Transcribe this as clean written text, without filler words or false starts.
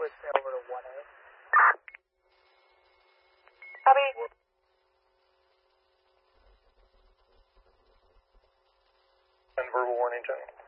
switch over to 1A. Copy. And verbal warning, Jenny.